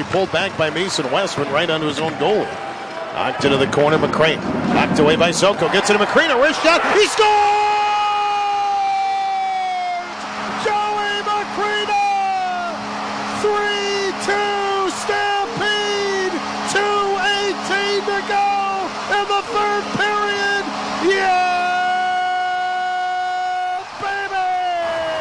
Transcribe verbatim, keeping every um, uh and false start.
pulled back by Mason West, went right onto his own goalie. Knocked into the corner, McCrae. Knocked away by Soko. Gets it to McCrae. A wrist shot. He scores! Joey McCrae! three two Stampede! two eighteen to go in the third period! Yeah!